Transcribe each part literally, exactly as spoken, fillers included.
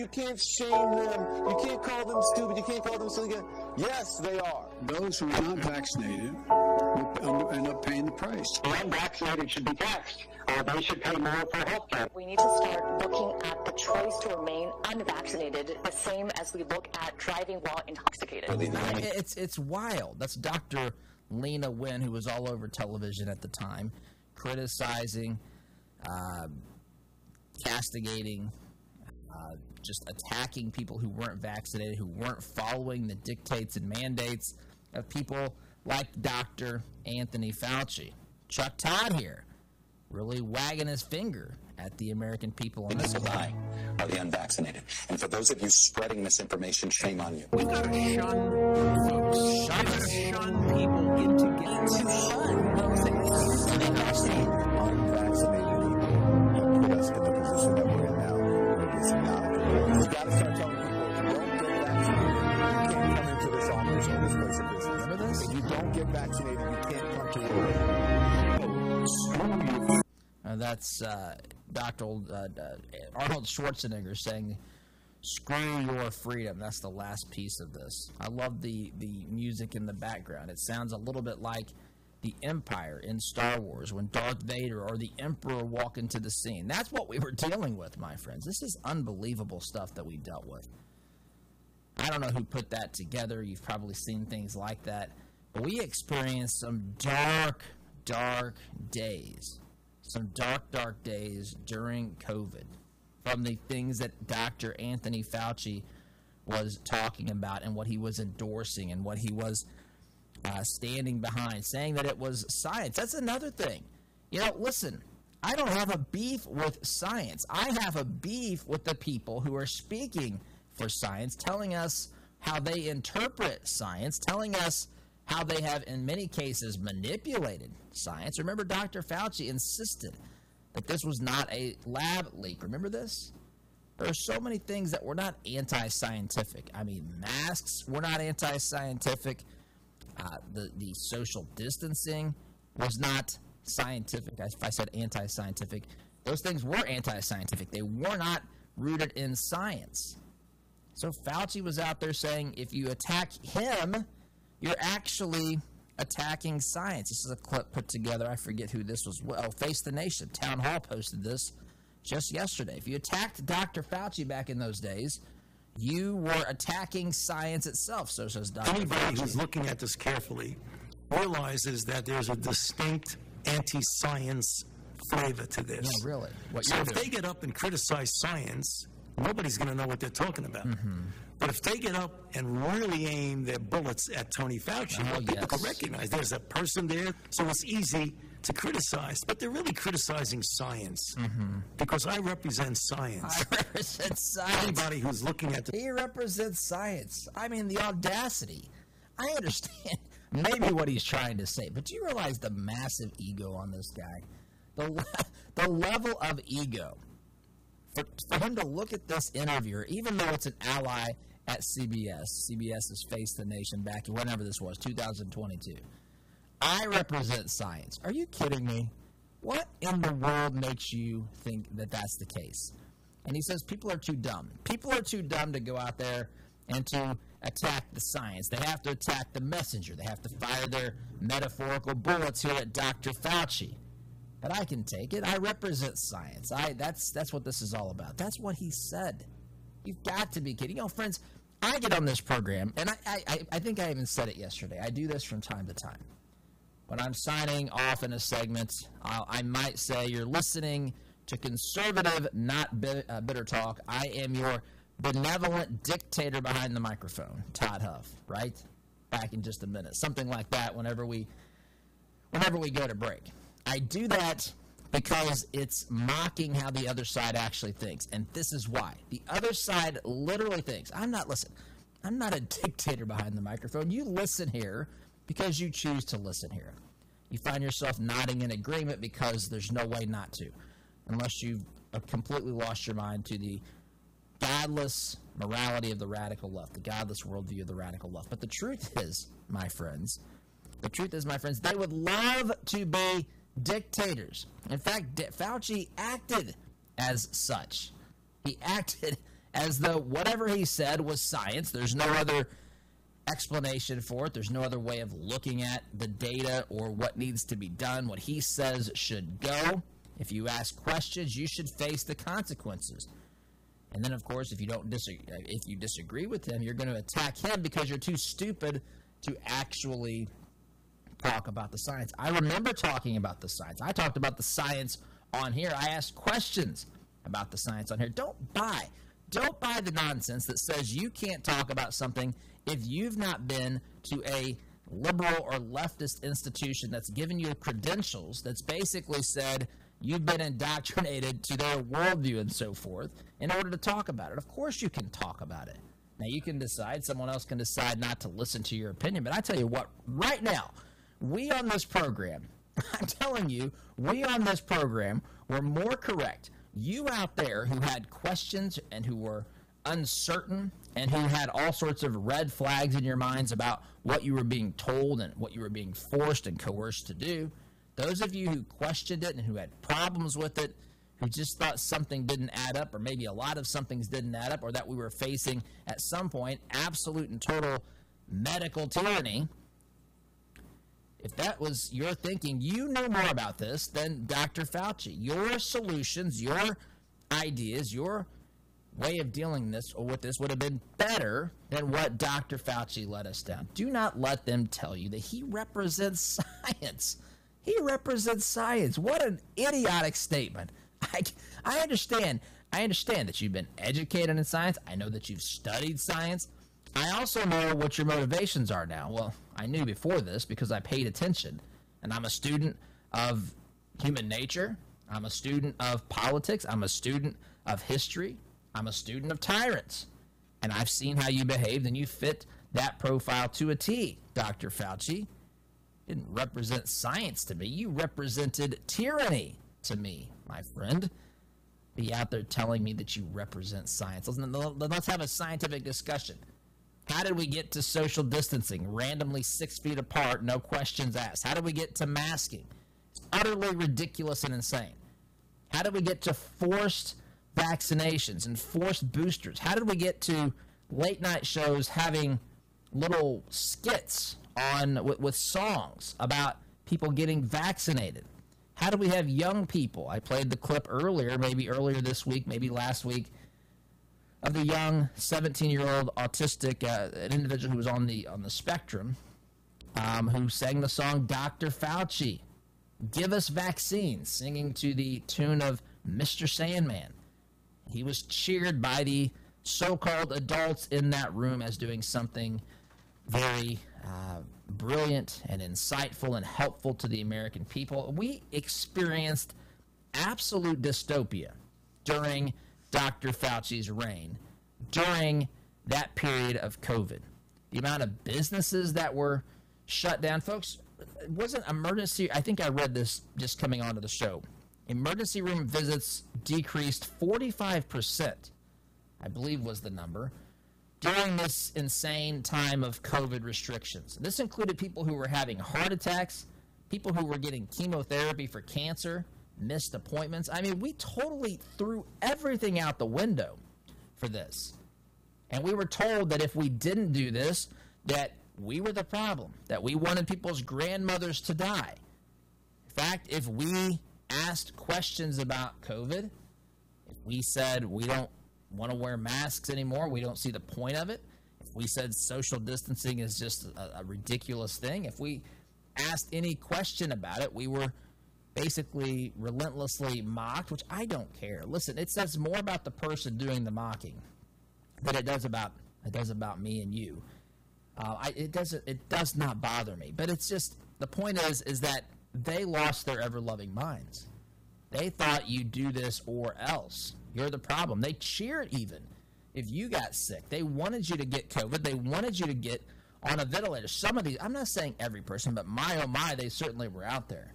can't shame them. You can't call them stupid. You can't call them silly. Yes, they are. Those who are not vaccinated will end up paying the price. The unvaccinated should be taxed. Uh, they should pay more for health care. We need to start looking at the choice to remain unvaccinated the same as we look at driving while intoxicated. It's, it's wild. That's Doctor Lena Wen, who was all over television at the time, criticizing, uh, castigating, uh, just attacking people who weren't vaccinated, who weren't following the dictates and mandates of people like Doctor Anthony Fauci. Chuck Todd here, really wagging his finger at the American people on this lie are the unvaccinated. And for those of you spreading misinformation, shame on you. We've got to shun folks. We've got to shun people into getting to shun those things. Unvaccinated people put us in the position that we're in now. It is not a good way. We've got to start telling people, if you don't get vaccinated, you can't come into this office or this place of business. Remember this? If you don't get vaccinated, you can't come to work. Uh, that's uh, Doctor Uh, uh, Arnold Schwarzenegger saying, "Screw your freedom." That's the last piece of this. I love the, the music in the background. It sounds a little bit like the Empire in Star Wars when Darth Vader or the Emperor walk into the scene. That's what we were dealing with, my friends. This is unbelievable stuff that we dealt with. I don't know who put that together. You've probably seen things like that. But we experienced some dark, dark days. Some dark, dark days during COVID from the things that Doctor Anthony Fauci was talking about and what he was endorsing and what he was uh, standing behind, saying that it was science. That's another thing. You know, listen, I don't have a beef with science. I have a beef with the people who are speaking for science, telling us how they interpret science, telling us how they have, in many cases, manipulated science. Remember, Doctor Fauci insisted that this was not a lab leak. Remember this? There are so many things that were not anti-scientific. I mean, masks were not anti-scientific. Uh, the, the social distancing was not scientific. If I said anti-scientific, those things were anti-scientific. They were not rooted in science. So Fauci was out there saying, if you attack him, you're actually attacking science. This is a clip put together. I forget who this was. Oh, Face the Nation. Town Hall posted this just yesterday. If you attacked Doctor Fauci back in those days, you were attacking science itself, so says Doctor Anybody Fauci. who's looking at this carefully realizes that there's a distinct anti-science flavor to this. No, really. What so you're if doing. they get up and criticize science, nobody's going to know what they're talking about. Mm-hmm. But if they get up and really aim their bullets at Tony Fauci, Oh, well, people yes. can recognize there's a person there, so it's easy to criticize. But they're really criticizing science Mm-hmm. because I represent science. I represent science. Anybody who's looking at the He represents science. I mean, the audacity. I understand maybe what he's trying to say, but do you realize the massive ego on this guy? The, le- the level of ego. For, for him to look at this interviewer, even though it's an ally at C B S, CBS's Face the Nation back in whenever this was, two thousand twenty-two. I represent science. Are you kidding me? What in the world makes you think that that's the case? And he says people are too dumb. People are too dumb to go out there and to attack the science. They have to attack the messenger. They have to fire their metaphorical bullets here at Doctor Fauci. But I can take it. I represent science. I that's that's what this is all about. That's what he said. You've got to be kidding. You know, friends, I get on this program, and I, I, I think I even said it yesterday. I do this from time to time. When I'm signing off in a segment, I'll, I might say, you're listening to conservative, not bit, uh, bitter talk. I am your benevolent dictator behind the microphone, Todd Huff, right? Back in just a minute. Something like that whenever we, whenever we go to break. I do that because it's mocking how the other side actually thinks. And this is why. The other side literally thinks, I'm not, listen, I'm not a dictator behind the microphone. You listen here because you choose to listen here. You find yourself nodding in agreement because there's no way not to, unless you've completely lost your mind to the godless morality of the radical left, the godless worldview of the radical left. But the truth is, my friends, the truth is, my friends, they would love to be dictators. In fact, D- Fauci acted as such. He acted as though whatever he said was science. There's no other explanation for it. There's no other way of looking at the data or what needs to be done. What he says should go. If you ask questions, you should face the consequences. And then, of course, if you don't disagree, if you disagree with him, you're going to attack him because you're too stupid to actually talk about the science. I remember talking about the science. I talked about the science on here. I asked questions about the science on here. Don't buy. Don't buy the nonsense that says you can't talk about something if you've not been to a liberal or leftist institution that's given you credentials that's basically said you've been indoctrinated to their worldview and so forth in order to talk about it. Of course you can talk about it. Now, you can decide, someone else can decide not to listen to your opinion, but I tell you what, right now, we on this program, I'm telling you, we on this program were more correct. You out there who had questions and who were uncertain and who had all sorts of red flags in your minds about what you were being told and what you were being forced and coerced to do, those of you who questioned it and who had problems with it, who just thought something didn't add up, or maybe a lot of somethings didn't add up, or that we were facing at some point absolute and total medical tyranny, if that was your thinking, you know more about this than Doctor Fauci. Your solutions, your ideas, your way of dealing this or with this would have been better than what Doctor Fauci let us down. Do not let them tell you that he represents science. He represents science. What an idiotic statement. I, I understand. I understand that you've been educated in science. I know that you've studied science. I also know what your motivations are now. Well, I knew before this because I paid attention. And I'm a student of human nature. I'm a student of politics. I'm a student of history. I'm a student of tyrants. And I've seen how you behaved, and you fit that profile to a T, Doctor Fauci. You didn't represent science to me. You represented tyranny to me, my friend. Be out there telling me that you represent science. Let's have a scientific discussion. How did we get to social distancing, randomly six feet apart, no questions asked? How did we get to masking? It's utterly ridiculous and insane. How did we get to forced vaccinations and forced boosters? How did we get to late night shows having little skits on with, with songs about people getting vaccinated? How do we have young people? I played the clip earlier, maybe earlier this week, maybe last week, of the young seventeen-year-old autistic, uh, an individual who was on the on the spectrum, um, who sang the song Doctor Fauci, Give Us Vaccines, singing to the tune of Mister Sandman. He was cheered by the so-called adults in that room as doing something very uh, brilliant and insightful and helpful to the American people. We experienced absolute dystopia during Doctor Fauci's reign, during that period of COVID. The amount of businesses that were shut down. Folks, it wasn't emergency. I think I read this just coming onto the show. Emergency room visits decreased forty-five percent, I believe was the number, during this insane time of COVID restrictions. This included people who were having heart attacks, people who were getting chemotherapy for cancer, missed appointments. I mean, we totally threw everything out the window for this. And we were told that if we didn't do this, that we were the problem, that we wanted people's grandmothers to die. In fact, if we asked questions about COVID, if we said we don't want to wear masks anymore, we don't see the point of it, if we said social distancing is just a, a ridiculous thing, if we asked any question about it, we were basically relentlessly mocked, which I don't care. Listen, it says more about the person doing the mocking than it does about it does about me and you. Uh, I, it doesn't. It does not bother me. But it's just the point is is that they lost their ever-loving minds. They thought you do this or else. You're the problem. They cheered even if you got sick. They wanted you to get COVID. They wanted you to get on a ventilator. Some of these, I'm not saying every person, but my oh my, they certainly were out there.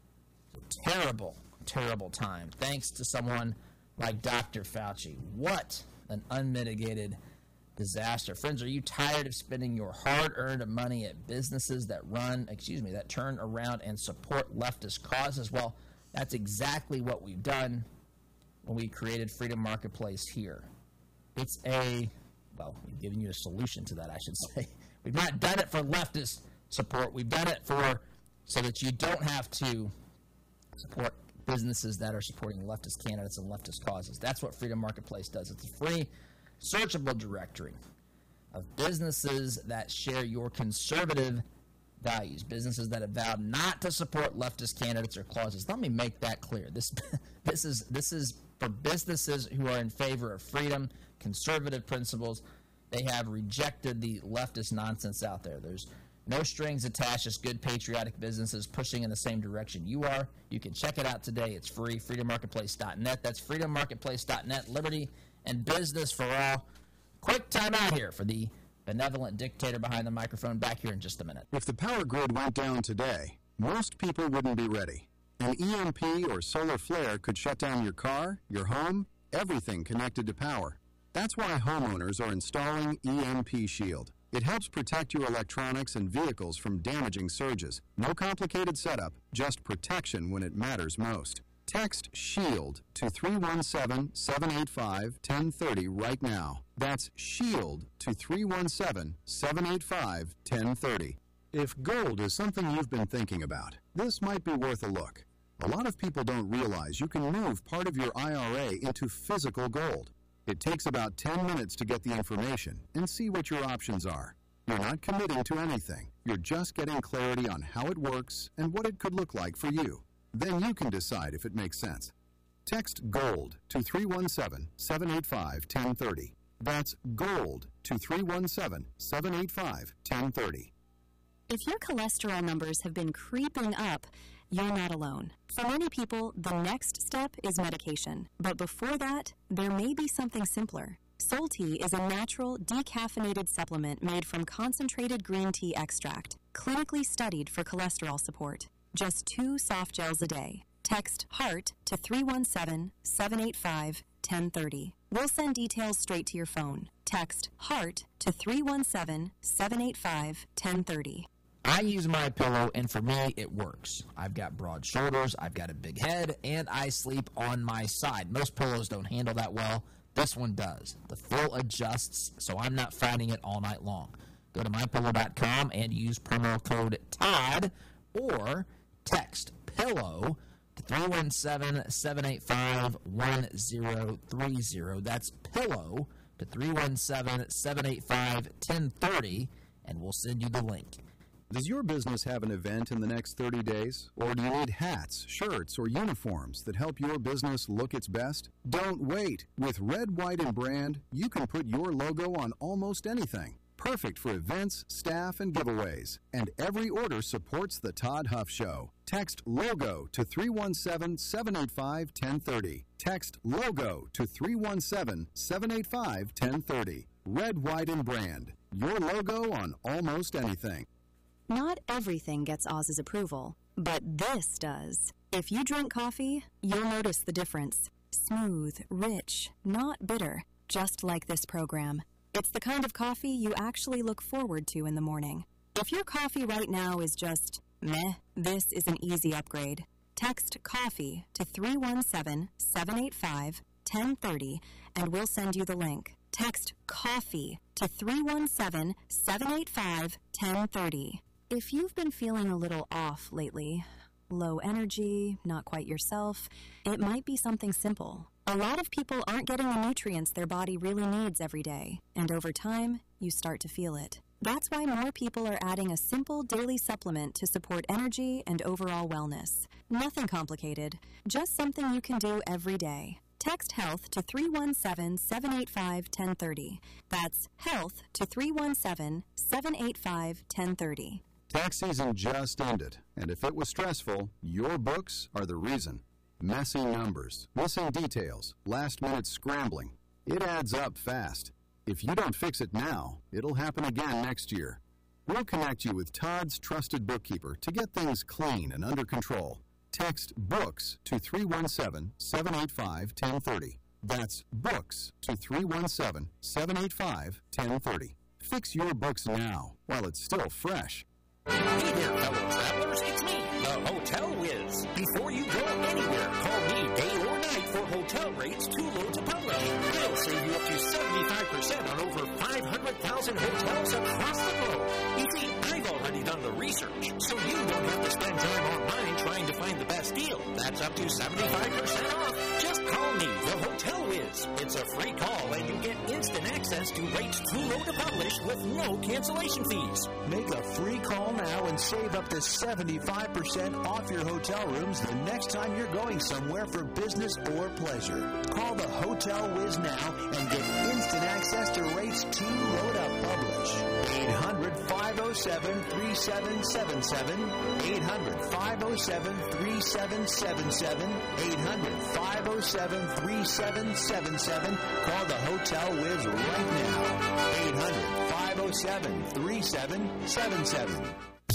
Terrible, terrible time. Thanks to someone like Doctor Fauci. What an unmitigated disaster. Friends, are you tired of spending your hard-earned money at businesses that run, excuse me, that turn around and support leftist causes? Well, that's exactly what we've done when we created Freedom Marketplace here. It's a, well, we've given you a solution to that, I should say. We've not done it for leftist support. We've done it for so that you don't have to support businesses that are supporting leftist candidates and leftist causes. That's what Freedom Marketplace does. It's a free, searchable directory of businesses that share your conservative values, businesses that have vowed not to support leftist candidates or causes. Let me make that clear. This, this is this is for businesses who are in favor of freedom, conservative principles. They have rejected the leftist nonsense out there. There's no strings attached, just good patriotic businesses pushing in the same direction you are. You can check it out today. It's free, freedom marketplace dot net. That's freedom marketplace dot net, liberty and business for all. Quick time out here for the benevolent dictator behind the microphone. Back here in just a minute. If the power grid went down today, most people wouldn't be ready. An E M P or solar flare could shut down your car, your home, everything connected to power. That's why homeowners are installing E M P Shield. It helps protect your electronics and vehicles from damaging surges. No complicated setup, just protection when it matters most. Text SHIELD to three one seven, seven eight five, one oh three oh right now. That's SHIELD to three one seven, seven eight five, one oh three oh. If gold is something you've been thinking about, this might be worth a look. A lot of people don't realize you can move part of your I R A into physical gold. It takes about ten minutes to get the information and see what your options are. You're not committing to anything. You're just getting clarity on how it works and what it could look like for you. Then you can decide if it makes sense. Text GOLD to three one seven, seven eight five, one oh three oh. That's GOLD to three one seven, seven eight five, one oh three oh. If your cholesterol numbers have been creeping up, you're not alone. For many people, the next step is medication. But before that, there may be something simpler. Sol-T is a natural, decaffeinated supplement made from concentrated green tea extract, clinically studied for cholesterol support. Just two soft gels a day. Text HEART to three one seven, seven eight five, one oh three oh. We'll send details straight to your phone. Text HEART to three one seven, seven eight five, one oh three oh. I use MyPillow, and for me, it works. I've got broad shoulders, I've got a big head, and I sleep on my side. Most pillows don't handle that well. This one does. The fill adjusts, so I'm not fighting it all night long. Go to my pillow dot com and use promo code TODD, or text PILLOW to three one seven, seven eight five, one oh three oh. That's PILLOW to three one seven, seven eight five, one oh three oh, and we'll send you the link. Does your business have an event in the next thirty days? Or do you need hats, shirts, or uniforms that help your business look its best? Don't wait. With Red, White, and Brand, you can put your logo on almost anything. Perfect for events, staff, and giveaways. And every order supports the Todd Huff Show. Text LOGO to three one seven, seven eight five, one oh three oh. Text LOGO to three one seven, seven eight five, one oh three oh. Red, White, and Brand. Your logo on almost anything. Not everything gets Oz's approval, but this does. If you drink coffee, you'll notice the difference. Smooth, rich, not bitter, just like this program. It's the kind of coffee you actually look forward to in the morning. If your coffee right now is just meh, this is an easy upgrade. Text COFFEE to three one seven, seven eight five, one oh three oh and we'll send you the link. Text COFFEE to three one seven, seven eight five, one oh three oh. If you've been feeling a little off lately, low energy, not quite yourself, it might be something simple. A lot of people aren't getting the nutrients their body really needs every day, and over time, you start to feel it. That's why more people are adding a simple daily supplement to support energy and overall wellness. Nothing complicated, just something you can do every day. Text HEALTH to three one seven, seven eight five, one oh three oh. That's HEALTH to three one seven, seven eight five, one oh three oh. Tax season just ended, and if it was stressful, your books are the reason. Messy numbers, missing details, last-minute scrambling. It adds up fast. If you don't fix it now, it'll happen again next year. We'll connect you with Todd's trusted bookkeeper to get things clean and under control. Text BOOKS to three one seven, seven eight five, one oh three oh. That's BOOKS to three one seven, seven eight five, one oh three oh. Fix your books now while it's still fresh. Hey there, fellow travelers, it's me, the Hotel Whiz. Before you go anywhere, call me day or night for hotel rates too low to publish. We'll save you up to seventy-five percent on over five hundred thousand hotels across the globe. You see, I've already done the research, so you don't have to spend time online trying to find the best deal. That's up to seventy-five percent off. Just call me, the Hotel Wiz. It's a free call, and you get instant access to rates too low to publish with no cancellation fees. Make a free call now and save up to seventy-five percent off your hotel rooms the next time you're going somewhere for business or pleasure. Call the Hotel Wiz now and get instant access to rates too low to publish. eight hundred, five oh seven, three seven seven seven. eight hundred, five oh seven, three seven seven seven. eight hundred, five oh seven, three seven seven seven. Call the Hotel Wiz right now. eight hundred, five oh seven, three seven seven seven.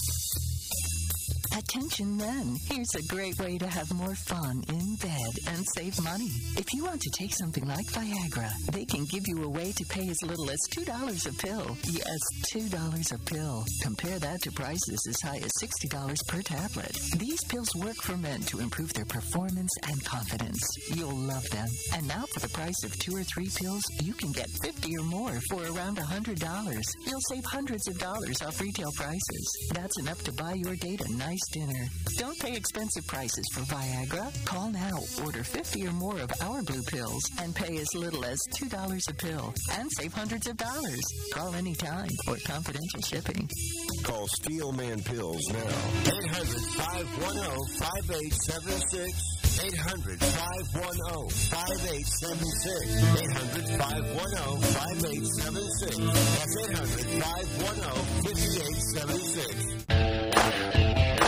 Attention men, here's a great way to have more fun in bed and save money. If you want to take something like Viagra, they can give you a way to pay as little as two dollars a pill. Yes, two dollars a pill. Compare that to prices as high as sixty dollars per tablet. These pills work for men to improve their performance and confidence. You'll love them. And now for the price of two or three pills, you can get fifty or more for around one hundred dollars. You'll save hundreds of dollars off retail prices. That's enough to buy your date a nice dinner. Don't pay expensive prices for Viagra. Call now, order fifty or more of our blue pills, and pay as little as two dollars a pill, and save hundreds of dollars. Call anytime for confidential shipping. Call Steelman Pills now. eight hundred, five one zero, five eight seven six. eight hundred, five one zero, five eight seven six. eight hundred, five one zero, five eight seven six. That's eight hundred, five one zero, five eight seven six.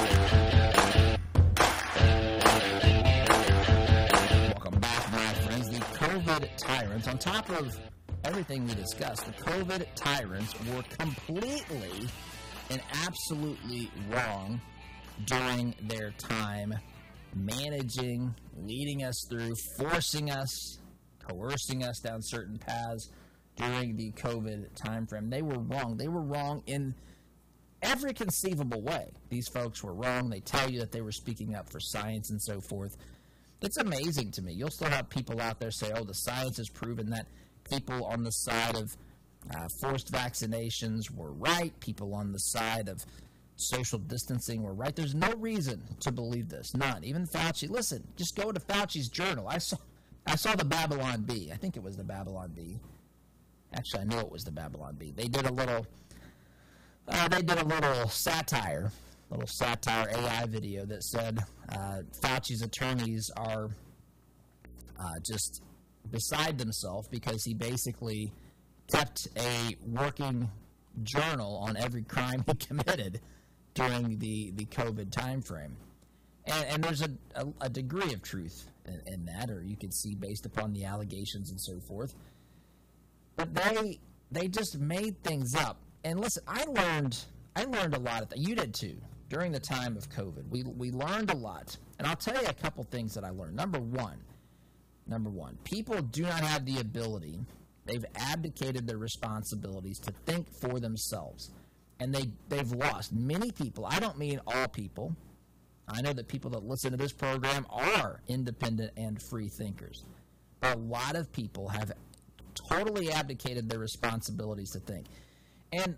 COVID tyrants, on top of everything we discussed, the COVID tyrants were completely and absolutely wrong during their time managing, leading us through, forcing us, coercing us down certain paths during the COVID time frame. They were wrong. They were wrong in every conceivable way. These folks were wrong. They tell you that they were speaking up for science and so forth. It's amazing to me. You'll still have people out there say, oh, the science has proven that people on the side of uh, forced vaccinations were right. People on the side of social distancing were right. There's no reason to believe this. None. Even Fauci. Listen, just go to Fauci's journal. I saw I saw the Babylon Bee. I think it was the Babylon Bee. Actually, I know it was the Babylon Bee. They did a little, uh, they did a little satire. little satire A I video that said uh, Fauci's attorneys are uh, just beside themselves because he basically kept a working journal on every crime he committed during the, the COVID time frame. And, and there's a, a, a degree of truth in, in that, or you can see based upon the allegations and so forth. But they they just made things up. And listen, I learned I learned a lot of that. You did too. During the time of COVID, we we learned a lot. And I'll tell you a couple things that I learned. Number one, number one, people do not have the ability, they've abdicated their responsibilities to think for themselves. And they, they've lost. Many people, I don't mean all people. I know that people that listen to this program are independent and free thinkers. But a lot of people have totally abdicated their responsibilities to think. And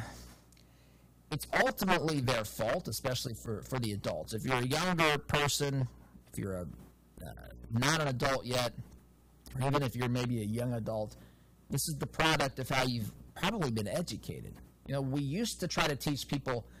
it's ultimately their fault, especially for, for the adults. If you're a younger person, if you're a uh, not an adult yet, or even if you're maybe a young adult, this is the product of how you've probably been educated. You know, we used to try to teach people